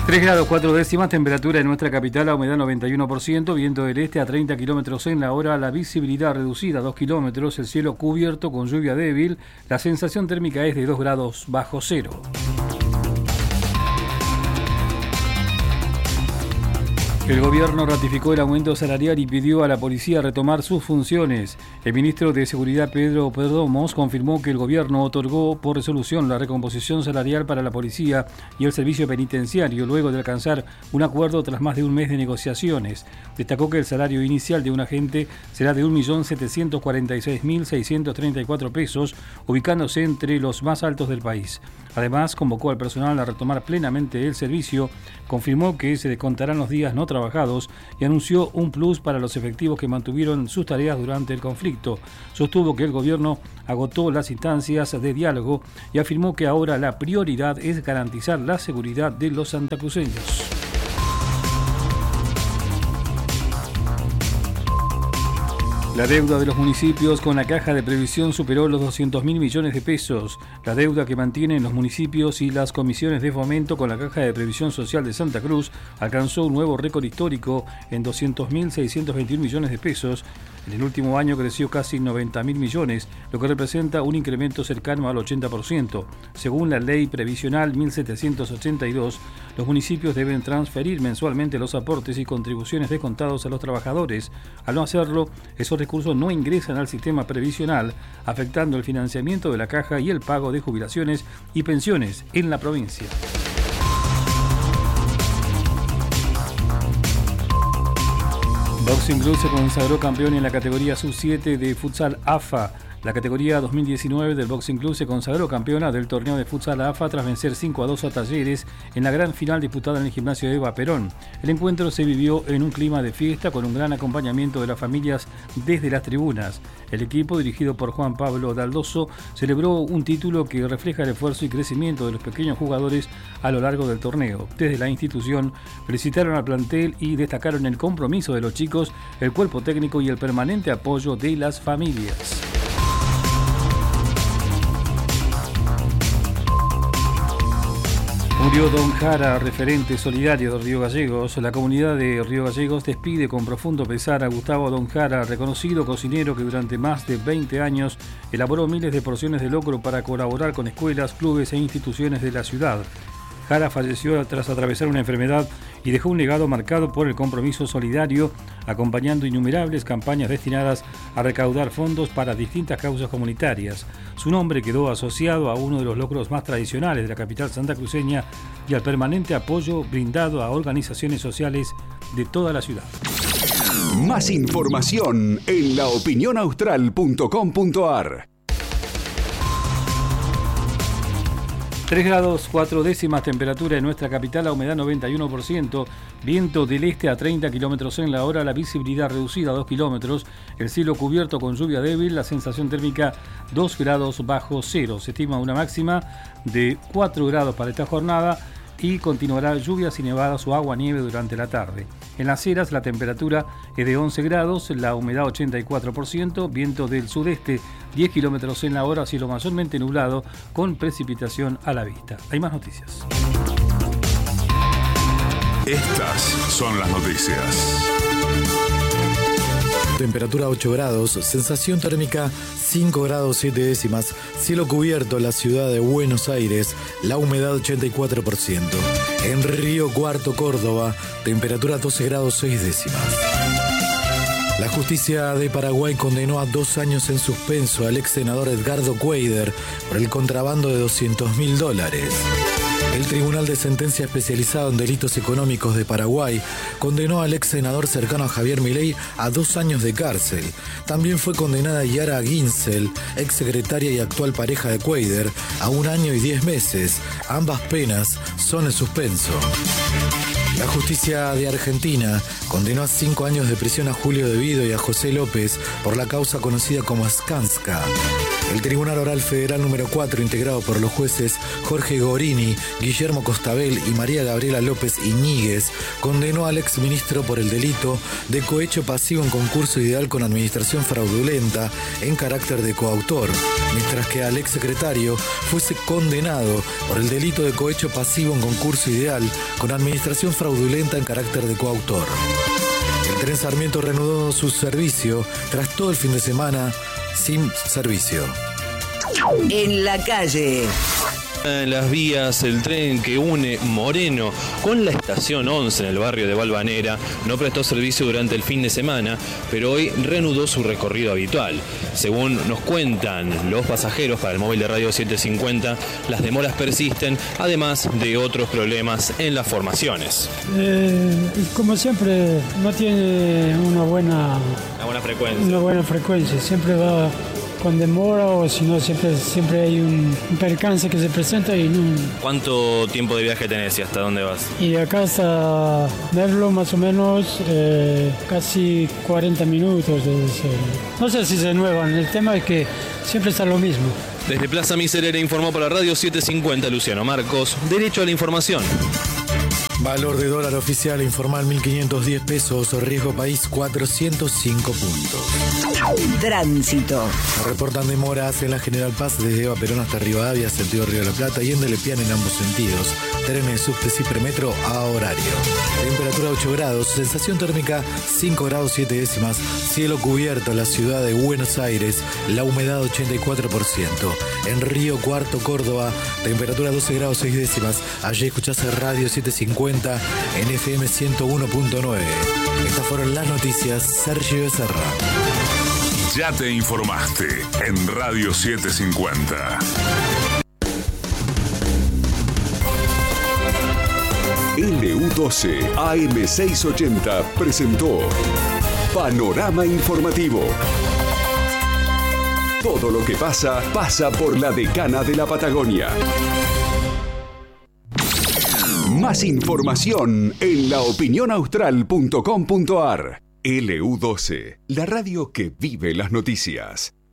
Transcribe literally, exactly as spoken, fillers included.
tres grados cuatro décimas, temperatura en nuestra capital, la humedad noventa y uno por ciento, viento del este a treinta kilómetros en la hora, la visibilidad reducida a dos kilómetros, el cielo cubierto con lluvia débil, la sensación térmica es de dos grados bajo cero. El gobierno ratificó el aumento salarial y pidió a la policía retomar sus funciones. El ministro de Seguridad, Pedro Perdomos, confirmó que el gobierno otorgó por resolución la recomposición salarial para la policía y el servicio penitenciario, luego de alcanzar un acuerdo tras más de un mes de negociaciones. Destacó que el salario inicial de un agente será de un millón setecientos cuarenta y seis mil seiscientos treinta y cuatro pesos, ubicándose entre los más altos del país. Además, convocó al personal a retomar plenamente el servicio, confirmó que se descontarán los días no trabajados y anunció un plus para los efectivos que mantuvieron sus tareas durante el conflicto. Sostuvo que el gobierno agotó las instancias de diálogo y afirmó que ahora la prioridad es garantizar la seguridad de los santacruceños. La deuda de los municipios con la Caja de Previsión superó los doscientos mil millones de pesos. La deuda que mantienen los municipios y las comisiones de fomento con la Caja de Previsión Social de Santa Cruz alcanzó un nuevo récord histórico en doscientos mil seiscientos veintiuno millones de pesos. En el último año creció casi noventa mil millones, lo que representa un incremento cercano al ochenta por ciento. Según la Ley Previsional mil setecientos ochenta y dos, los municipios deben transferir mensualmente los aportes y contribuciones descontados a los trabajadores. Al no hacerlo, esos recursos no ingresan al sistema previsional, afectando el financiamiento de la caja y el pago de jubilaciones y pensiones en la provincia. Boxing Club se consagró campeón en la categoría sub siete de futsal A F A. La categoría dos mil diecinueve del Boxing Club se consagró campeona del torneo de futsal A F A tras vencer cinco a dos a Talleres en la gran final disputada en el gimnasio de Eva Perón. El encuentro se vivió en un clima de fiesta con un gran acompañamiento de las familias desde las tribunas. El equipo, dirigido por Juan Pablo Daldoso, celebró un título que refleja el esfuerzo y crecimiento de los pequeños jugadores a lo largo del torneo. Desde la institución felicitaron al plantel y destacaron el compromiso de los chicos, el cuerpo técnico y el permanente apoyo de las familias. Murió Don Jara, referente solidario de Río Gallegos. La comunidad de Río Gallegos despide con profundo pesar a Gustavo Don Jara, reconocido cocinero que durante más de veinte años elaboró miles de porciones de locro para colaborar con escuelas, clubes e instituciones de la ciudad. Jara falleció tras atravesar una enfermedad y dejó un legado marcado por el compromiso solidario, acompañando innumerables campañas destinadas a recaudar fondos para distintas causas comunitarias. Su nombre quedó asociado a uno de los locros más tradicionales de la capital santacruceña y al permanente apoyo brindado a organizaciones sociales de toda la ciudad. Más información en la opinión austral punto com punto a r. tres grados cuatro décimas, temperatura en nuestra capital, la humedad noventa y uno por ciento, viento del este a treinta kilómetros en la hora, la visibilidad reducida a dos kilómetros, el cielo cubierto con lluvia débil, la sensación térmica dos grados bajo cero. Se estima una máxima de cuatro grados para esta jornada y continuará lluvias y nevadas o agua-nieve durante la tarde. En Las Heras la temperatura es de once grados, la humedad ochenta y cuatro por ciento, viento del sudeste diez kilómetros en la hora, cielo mayormente nublado con precipitación a la vista. Hay más noticias. Estas son las noticias. Temperatura ocho grados, sensación térmica cinco grados siete décimas, cielo cubierto en la ciudad de Buenos Aires, la humedad ochenta y cuatro por ciento. En Río Cuarto, Córdoba, temperatura doce grados seis décimas. La justicia de Paraguay condenó a dos años en suspenso al ex senador Edgardo Cuéllar por el contrabando de doscientos mil dólares. El Tribunal de Sentencia Especializado en Delitos Económicos de Paraguay condenó al ex senador cercano a Javier Milei a dos años de cárcel. También fue condenada Yara Ginsel, ex secretaria y actual pareja de Cuéllar, a un año y diez meses. Ambas penas son en suspenso. La justicia de Argentina condenó a cinco años de prisión a Julio De Vido y a José López por la causa conocida como Skanska. El Tribunal Oral Federal número cuatro, integrado por los jueces Jorge Gorini, Guillermo Costabel y María Gabriela López Iñiguez, condenó al exministro por el delito de cohecho pasivo en concurso ideal con administración fraudulenta en carácter de coautor, mientras que al exsecretario fuese condenado por el delito de cohecho pasivo en concurso ideal con administración fraudulenta en carácter de coautor. El tren Sarmiento reanudó su servicio tras todo el fin de semana sin servicio. En la calle. En las vías, el tren que une Moreno con la estación once en el barrio de Valvanera no prestó servicio durante el fin de semana, pero hoy reanudó su recorrido habitual. Según nos cuentan los pasajeros para el móvil de Radio setecientos cincuenta, las demoras persisten, además de otros problemas en las formaciones. Eh, como siempre, no tiene una buena, una buena frecuencia. Una buena frecuencia, siempre va con demora, o si no, siempre, siempre hay un, un percance que se presenta y no... ¿Cuánto tiempo de viaje tenés y hasta dónde vas? Y de acá hasta Merlo, más o menos, eh, casi cuarenta minutos debe ser. No sé si se nuevan, el tema es que siempre está lo mismo. Desde Plaza Miserere informó para Radio setecientos cincuenta Luciano Marcos, Derecho a la Información. Valor de dólar oficial informal mil quinientos diez pesos, riesgo país cuatrocientos cinco puntos. Tránsito. Reportan demoras en la General Paz desde Eva Perón hasta Rivadavia, sentido Río de la Plata, y en Delepiane en ambos sentidos. Trenes, subtes y premetro a horario. Temperatura ocho grados, sensación térmica cinco grados siete décimas, cielo cubierto en la ciudad de Buenos Aires, la humedad ochenta y cuatro por ciento. En Río Cuarto, Córdoba, temperatura doce grados seis décimas. Allí escuchás Radio setecientos cincuenta en F M ciento uno punto nueve. Estas fueron las noticias. Sergio Becerra. Ya te informaste en Radio setecientos cincuenta. L U doce A M seiscientos ochenta presentó Panorama Informativo. Todo lo que pasa, pasa por la decana de la Patagonia. Más información en la opinión austral punto com punto a r. L U doce, la radio que vive las noticias.